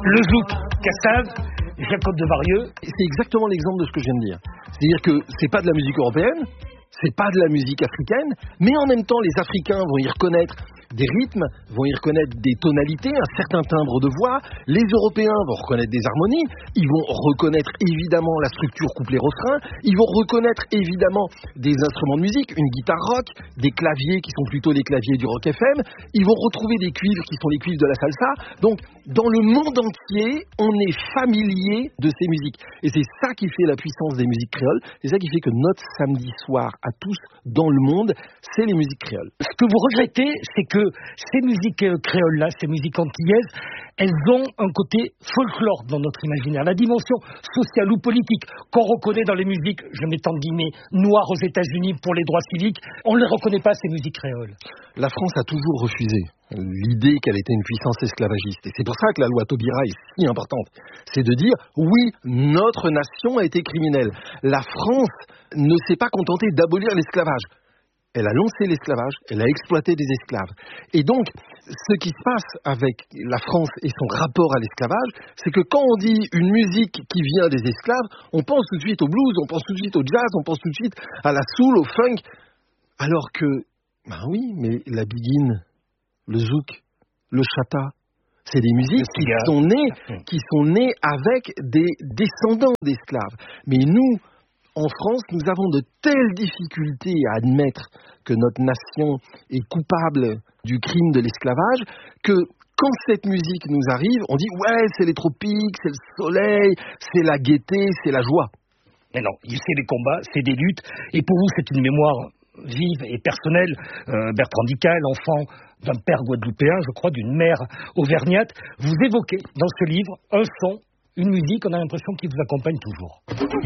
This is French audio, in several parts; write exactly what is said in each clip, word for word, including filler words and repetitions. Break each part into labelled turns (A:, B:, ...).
A: Le zouk, Cassave, Jacob de Varieux.
B: C'est exactement l'exemple de ce que je viens de dire. C'est-à-dire que c'est pas de la musique européenne, c'est pas de la musique africaine, mais en même temps, les Africains vont y reconnaître des rythmes, vont y reconnaître des tonalités, un certain timbre de voix. Les Européens vont reconnaître des harmonies, ils vont reconnaître évidemment la structure couplet-refrain, ils vont reconnaître évidemment des instruments de musique, une guitare rock, des claviers qui sont plutôt les claviers du rock F M, ils vont retrouver des cuivres qui sont les cuivres de la salsa. Donc, dans le monde entier, on est familier de ces musiques. Et c'est ça qui fait la puissance des musiques créoles, c'est ça qui fait que notre samedi soir à tous dans le monde, c'est les musiques créoles.
A: Ce que vous regrettez, c'est que ces musiques créoles-là, ces musiques antillaises, elles ont un côté folklore dans notre imaginaire. La dimension sociale ou politique qu'on reconnaît dans les musiques, je mets en guillemets, noires aux États-Unis pour les droits civiques, on ne les reconnaît pas, ces musiques créoles.
B: La France a toujours refusé l'idée qu'elle était une puissance esclavagiste. Et c'est pour ça que la loi Taubira est si importante. C'est de dire, oui, notre nation a été criminelle. La France ne s'est pas contentée d'abolir l'esclavage. Elle a lancé l'esclavage, elle a exploité des esclaves. Et donc, ce qui se passe avec la France et son rapport à l'esclavage, c'est que quand on dit une musique qui vient des esclaves, on pense tout de suite au blues, on pense tout de suite au jazz, on pense tout de suite à la soul, au funk. Alors que, ben oui, mais la biguine, le zouk, le chata, c'est des musiques qui sont nées, qui sont nées avec des descendants d'esclaves. Mais nous, en France, nous avons de telles difficultés à admettre que notre nation est coupable du crime de l'esclavage que quand cette musique nous arrive, on dit « ouais, c'est les tropiques, c'est le soleil, c'est la gaieté, c'est la joie ».
A: Mais non, c'est des combats, c'est des luttes, et pour vous, c'est une mémoire vive et personnelle. Euh, Bertrand Dical, enfant d'un père guadeloupéen, je crois, d'une mère auvergnate, vous évoquez dans ce livre un son, une musique, on a l'impression qu'il vous accompagne toujours.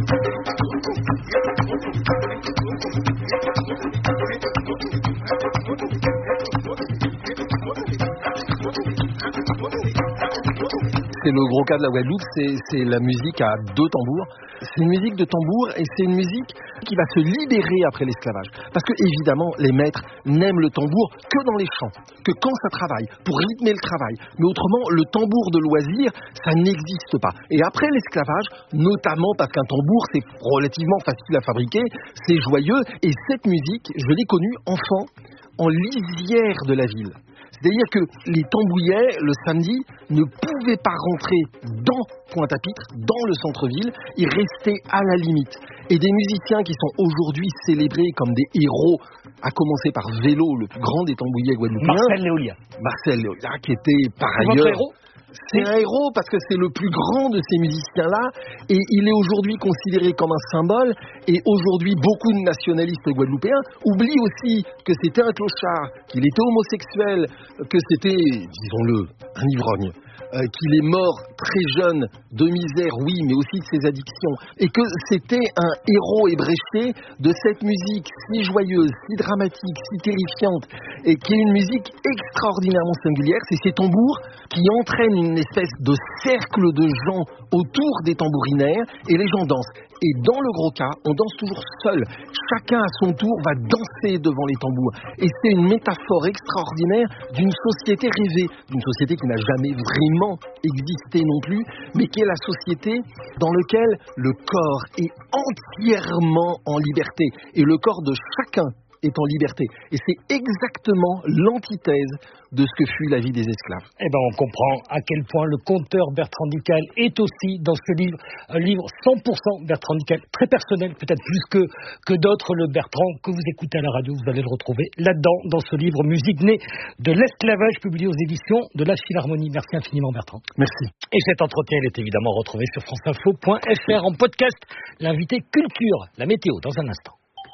B: C'est le gros cas de la Guadeloupe, c'est, c'est la musique à deux tambours. C'est une musique de tambour et c'est une musique qui va se libérer après l'esclavage. Parce que, évidemment, les maîtres n'aiment le tambour que dans les champs, que quand ça travaille, pour rythmer le travail. Mais autrement, le tambour de loisir, ça n'existe pas. Et après l'esclavage, notamment parce qu'un tambour, c'est relativement facile à fabriquer, c'est joyeux. Et cette musique, je l'ai connue enfant, en lisière de la ville. C'est-à-dire que les tambouillais, le samedi, ne pouvaient pas rentrer dans Pointe-à-Pitre, dans le centre-ville, ils restaient à la limite. Et des musiciens qui sont aujourd'hui célébrés comme des héros, à commencer par Vélo, le plus grand des tambouillais guadeloupéens.
A: Marcel Léolia.
B: Marcel Léolia, qui était par
A: C'est
B: ailleurs...
A: votre héros ?
B: C'est un héros parce que c'est le plus grand de ces musiciens-là et il est aujourd'hui considéré comme un symbole et aujourd'hui beaucoup de nationalistes guadeloupéens oublient aussi que c'était un clochard, qu'il était homosexuel, que c'était, disons-le, un ivrogne. Euh, qu'il est mort très jeune de misère, oui, mais aussi de ses addictions, et que c'était un héros ébréché de cette musique si joyeuse, si dramatique, si terrifiante, et qui est une musique extraordinairement singulière. C'est ces tambours qui entraînent une espèce de cercle de gens autour des tambourinaires, et les gens dansent. Et dans le gros cas, on danse toujours seul. Chacun à son tour va danser devant les tambours. Et c'est une métaphore extraordinaire d'une société rêvée, d'une société qui n'a jamais vraiment existé non plus, mais qui est la société dans laquelle le corps est entièrement en liberté. Et le corps de chacun est en liberté. Et c'est exactement l'antithèse de ce que fut la vie des esclaves.
A: Eh bien, on comprend à quel point le conteur Bertrand Dical est aussi dans ce livre, un livre cent pour cent Bertrand Dical, très personnel, peut-être plus que, que d'autres. Le Bertrand que vous écoutez à la radio, vous allez le retrouver là-dedans, dans ce livre Musique née de l'esclavage, publié aux éditions de la Philharmonie. Merci infiniment, Bertrand.
B: Merci.
A: Et cet entretien, il est évidemment retrouvé sur franceinfo point f r en podcast. L'invité culture, la météo, dans un instant.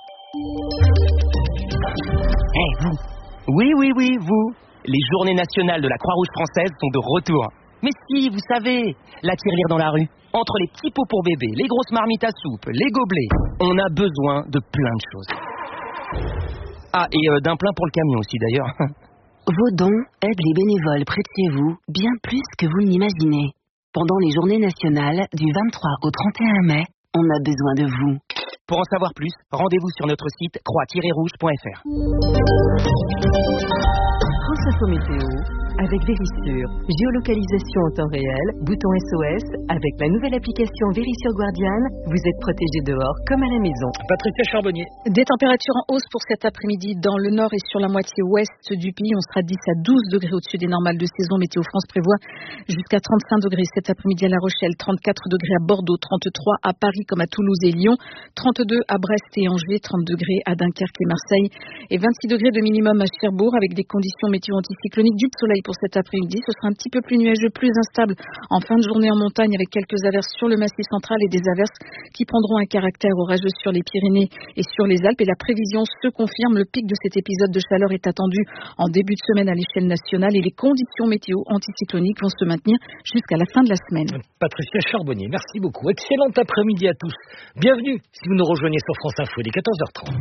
C: Eh, hey, vous. Oui, oui, oui, vous. Les journées nationales de la Croix-Rouge française sont de retour. Mais si, vous savez, la tirelire dans la rue, entre les petits pots pour bébé, les grosses marmites à soupe, les gobelets, on a besoin de plein de choses. Ah, et euh, d'un plein pour le camion aussi, d'ailleurs.
D: Vos dons aident les bénévoles près de chez vous bien plus que vous l'imaginez. Pendant les journées nationales du vingt-trois au trente et un mai, on a besoin de vous.
C: Pour en savoir plus, rendez-vous sur notre site croix tiret rouge point f r.
D: France Info Météo,
E: avec Vérissure. Géolocalisation en temps réel, bouton S O S. Avec la nouvelle application Vérissure Guardian, vous êtes protégé dehors comme à la maison.
A: Patricia Charbonnier.
F: Des températures en hausse pour cet après-midi dans le nord et sur la moitié ouest du pays. On sera dix à douze degrés au-dessus des normales de saison. Météo France prévoit jusqu'à trente-cinq degrés cet après-midi à La Rochelle, trente-quatre degrés à Bordeaux, trente-trois à Paris comme à Toulouse et Lyon, trente-deux à Brest et Angers, trente degrés à Dunkerque et Marseille et vingt-six degrés de minimum à Cherbourg avec des conditions météo anticycloniques, du soleil pour cet après-midi. Ce sera un petit peu plus nuageux, plus instable en fin de journée en montagne avec quelques averses sur le massif central et des averses qui prendront un caractère orageux sur les Pyrénées et sur les Alpes. Et la prévision se confirme. Le pic de cet épisode de chaleur est attendu en début de semaine à l'échelle nationale et les conditions météo anticycloniques vont se maintenir jusqu'à la fin de la semaine.
A: Patricia Charbonnier, merci beaucoup. Excellent après-midi à tous. Bienvenue si vous nous rejoignez sur France Info, il est quatorze heures trente.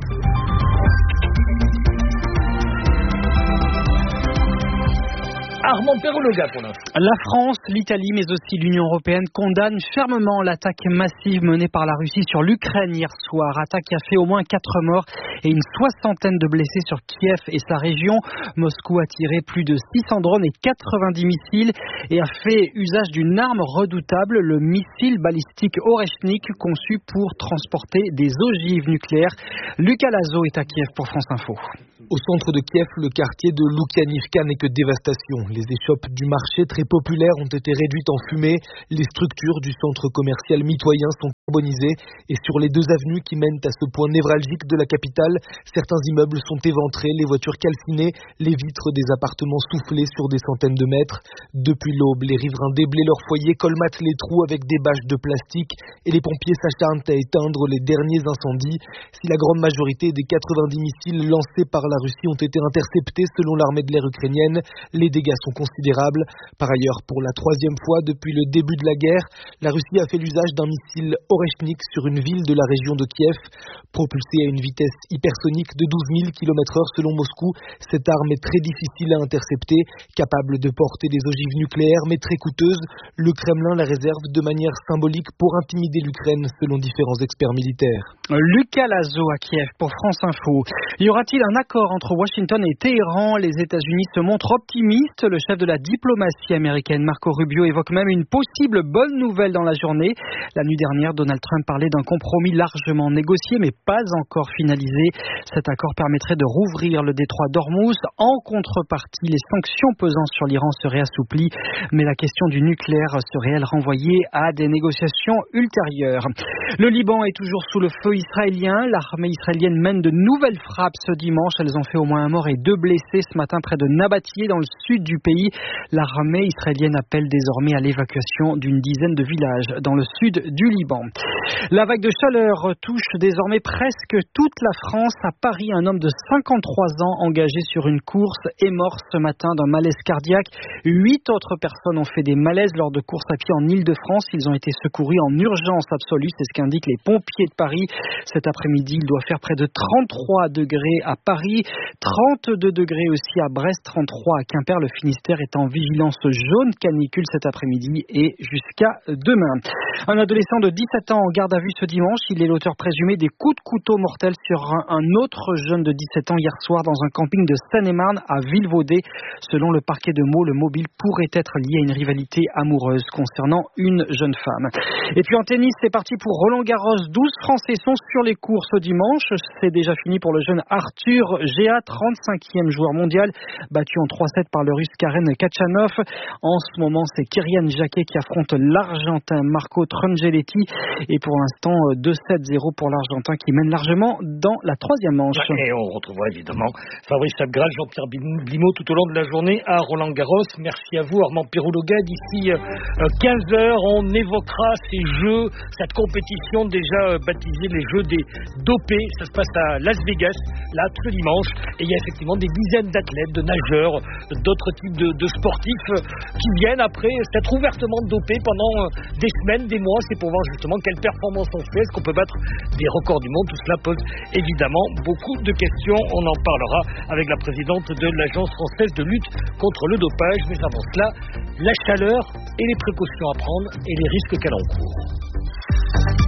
A: Armand Perrologa pour l'info.
G: La France, l'Italie, mais aussi l'Union européenne condamnent fermement l'attaque massive menée par la Russie sur l'Ukraine hier soir. Attaque qui a fait au moins quatre morts et une soixantaine de blessés sur Kiev et sa région. Moscou a tiré plus de six cents drones et quatre-vingt-dix missiles et a fait usage d'une arme redoutable, le missile balistique Oreshnik, conçu pour transporter des ogives nucléaires. Lucas Lazo est à Kiev pour France Info.
B: Au centre de Kiev, le quartier de Loukianivka n'est que dévastation. Les échoppes du marché très populaires ont été réduites en fumée. Les structures du centre commercial mitoyen sont carbonisées. Et sur les deux avenues qui mènent à ce point névralgique de la capitale, certains immeubles sont éventrés, les voitures calcinées, les vitres des appartements soufflées sur des centaines de mètres. Depuis l'aube, les riverains déblaient leurs foyers, colmatent les trous avec des bâches de plastique et les pompiers s'acharnent à éteindre les derniers incendies. Si la grande majorité des quatre-vingt-dix missiles lancés par la La Russie ont été interceptés selon l'armée de l'air ukrainienne. Les dégâts sont considérables. Par ailleurs, pour la troisième fois depuis le début de la guerre, la Russie a fait l'usage d'un missile Oreshnik sur une ville de la région de Kiev. Propulsée à une vitesse hypersonique de douze mille kilomètres heure selon Moscou, cette arme est très difficile à intercepter, capable de porter des ogives nucléaires mais très coûteuse. Le Kremlin la réserve de manière symbolique pour intimider l'Ukraine selon différents experts militaires.
G: Lucas Lazo à Kiev pour France Info. Y aura-t-il un accord entre Washington et Téhéran? Les États-Unis se montrent optimistes. Le chef de la diplomatie américaine, Marco Rubio, évoque même une possible bonne nouvelle dans la journée. La nuit dernière, Donald Trump parlait d'un compromis largement négocié, mais pas encore finalisé. Cet accord permettrait de rouvrir le détroit d'Ormuz. En contrepartie, les sanctions pesant sur l'Iran seraient assouplies, mais la question du nucléaire serait, elle, renvoyée à des négociations ultérieures. Le Liban est toujours sous le feu israélien. L'armée israélienne mène de nouvelles frappes ce dimanche. Elles ont fait au moins un mort et deux blessés ce matin près de Nabatieh dans le sud du pays. L'armée israélienne appelle désormais à l'évacuation d'une dizaine de villages dans le sud du Liban. La vague de chaleur touche désormais presque toute la France. À Paris, un homme de cinquante-trois ans engagé sur une course est mort ce matin d'un malaise cardiaque. Huit autres personnes ont fait des malaises lors de courses à pied en Île-de-France. Ils ont été secourus en urgence absolue, c'est ce qu'indiquent les pompiers de Paris. Cet après-midi, il doit faire près de trente-trois degrés à Paris, trente-deux degrés aussi à Brest, trente-trois à Quimper. Le Finistère est en vigilance jaune canicule cet après-midi et jusqu'à demain. Un adolescent de dix-sept ans en garde à vue ce dimanche. Il est l'auteur présumé des coups de couteau mortels sur un autre jeune de dix-sept ans hier soir dans un camping de Seine-et-Marne à Vilvaudé. Selon le parquet de Meaux, le mobile pourrait être lié à une rivalité amoureuse concernant une jeune femme. Et puis en tennis, c'est parti pour Roland-Garros. douze Français sont sur les cours ce dimanche. C'est déjà fini pour le jeune Arthur Géa, trente-cinquième joueur mondial, battu en trois sept par le russe Karen Khachanov. En ce moment, c'est Kyrian Jacquet qui affronte l'Argentin Marco Trungelliti. Et pour l'instant, deux sept zéro pour l'Argentin qui mène largement dans la troisième manche.
A: Et on retrouvera évidemment Fabrice Abgral, Jean-Pierre Blimaud tout au long de la journée à Roland-Garros. Merci à vous Armand Perrologa. D'ici quinze heures, on évoquera ces jeux, cette compétition déjà baptisée les Jeux des dopés. Ça se passe à Las Vegas, là, ce dimanche. Et il y a effectivement des dizaines d'athlètes, de nageurs, d'autres types de, de sportifs qui viennent après s'être ouvertement dopés pendant des semaines, des mois. C'est pour voir justement quelles performances on fait. Est-ce qu'on peut battre des records du monde? Tout cela pose évidemment beaucoup de questions. On en parlera avec la présidente de l'Agence française de lutte contre le dopage. Mais avant cela, la chaleur et les précautions à prendre et les risques qu'elle encourt.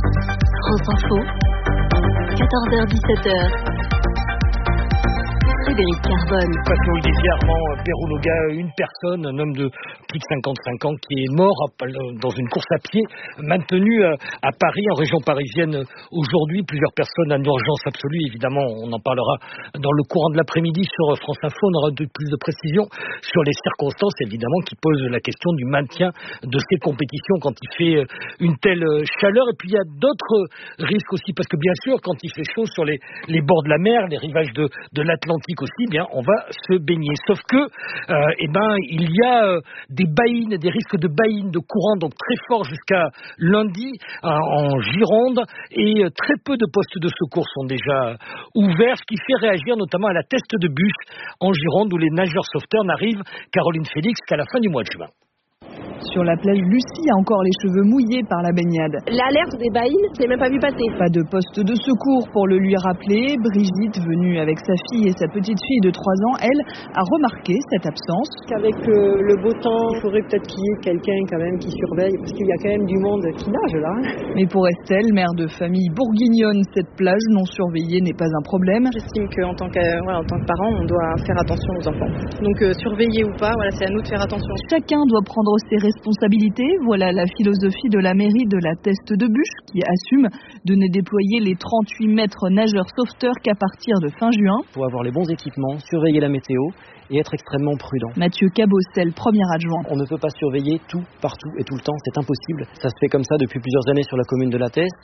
D: France Info, quatorze heures dix-sept heures. Frédéric Carbone.
A: Parce que vous le disiez, Armand Perrouloga, une personne, un homme de plus de cinquante-cinq ans qui est mort dans une course à pied maintenue à Paris, en région parisienne aujourd'hui. Plusieurs personnes en urgence absolue, évidemment, on en parlera dans le courant de l'après-midi sur France Info. On aura de plus de précisions sur les circonstances, évidemment, qui posent la question du maintien de ces compétitions quand il fait une telle chaleur. Et puis il y a d'autres risques aussi, parce que bien sûr, quand il fait chaud sur les, les bords de la mer, les rivages de, de l'Atlantique aussi, eh bien on va se baigner. Sauf que, euh, eh ben, il y a euh, des baïnes, des risques de baïnes, de courants donc très forts jusqu'à lundi euh, en Gironde, et euh, très peu de postes de secours sont déjà ouverts, ce qui fait réagir notamment à la Teste de Buch en Gironde, où les nageurs sauveteurs n'arrivent, Caroline Félix, qu'à la fin du mois de juin.
H: Sur la plage, Lucie a encore les cheveux mouillés par la baignade.
I: L'alerte des baïnes, je l'ai même pas vu passer.
H: Pas de poste de secours pour le lui rappeler. Brigitte, venue avec sa fille et sa petite fille de trois ans, elle, a remarqué cette absence.
I: Avec euh, le beau temps, il faudrait peut-être qu'il y ait quelqu'un quand même qui surveille, parce qu'il y a quand même du monde qui nage là.
H: Mais pour Estelle, mère de famille bourguignonne, cette plage non surveillée n'est pas un problème.
I: J'estime qu'en tant que, voilà, en tant que parent, on doit faire attention aux enfants. Donc euh, surveiller ou pas, voilà, c'est à nous de faire attention.
H: Chacun doit prendre ses responsabilités. Voilà la philosophie de la mairie de la Teste de Buch, qui assume de ne déployer les trente-huit maîtres nageurs sauveteurs qu'à partir de fin juin.
J: Il faut avoir les bons équipements, surveiller la météo et être extrêmement prudent.
H: Mathieu Cabossel, premier adjoint.
J: On ne peut pas surveiller tout, partout et tout le temps, c'est impossible. Ça se fait comme ça depuis plusieurs années sur la commune de la Teste.